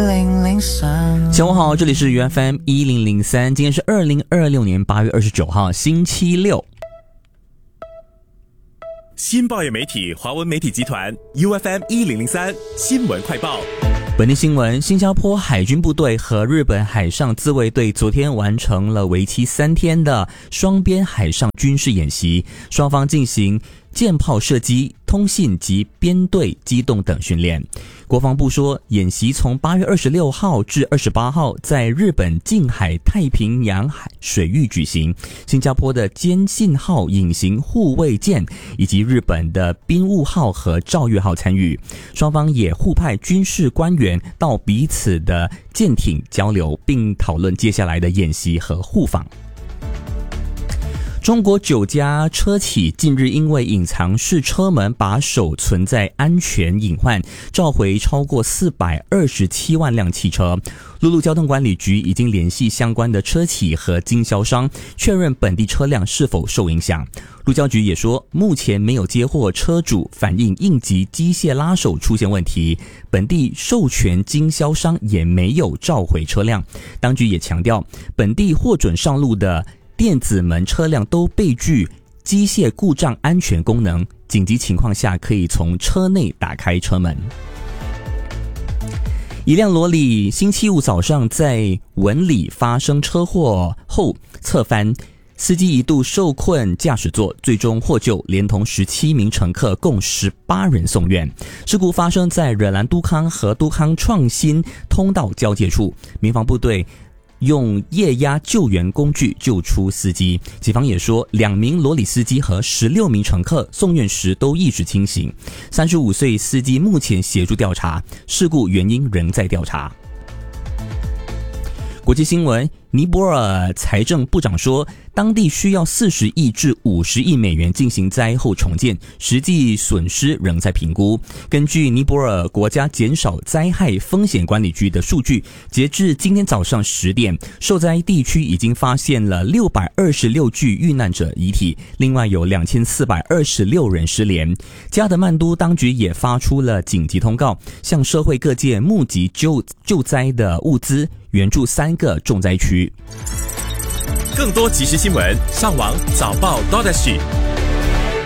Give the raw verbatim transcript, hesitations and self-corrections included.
下午好，这里是 U F M 一零零三，今天是二零二六年八月二十九号，星期六。 新报业媒体华文媒体集团 U F M 一零零三新闻快报。 本地新闻：新加坡海军部队和日本海上自卫队昨天完成了为期三天的双边海上军事演习，双方进行舰炮射击、通信及编队机动等训练。国防部说，演习从八月二十六号至二十八号在日本近海太平洋海水域举行。新加坡的坚信号隐形护卫舰以及日本的滨雾号和兆月号参与，双方也互派军事官员到彼此的舰艇交流，并讨论接下来的演习和互访。中国九家车企近日因为隐藏式车门把手存在安全隐患，召回超过四百二十七万辆汽车。陆路交通管理局已经联系相关的车企和经销商，确认本地车辆是否受影响。路交局也说，目前没有接获车主反映应急机械拉手出现问题，本地授权经销商也没有召回车辆。当局也强调，本地获准上路的电子门车辆都备具机械故障安全功能，紧急情况下可以从车内打开车门。一辆罗里星期五早上在文里发生车祸后侧翻，司机一度受困驾驶座，最终获救，连同十七名乘客共十八人送院。事故发生在惹兰都康和都康创新通道交界处，民防部队用液压救援工具救出司机。警方也说，两名罗里司机和十六名乘客送院时都意识清醒。三十五岁司机目前协助调查，事故原因仍在调查。国际新闻：尼泊尔财政部长说，当地需要四十亿至五十亿美元进行灾后重建，实际损失仍在评估。根据尼泊尔国家减少灾害风险管理局的数据，截至今天早上十点，受灾地区已经发现了六百二十六具遇难者遗体，另外有两千四百二十六人失联。加德曼都当局也发出了紧急通告，向社会各界募集救救灾的物资，援助三个重灾区。 更多即时新闻，上网早报 .dot s g。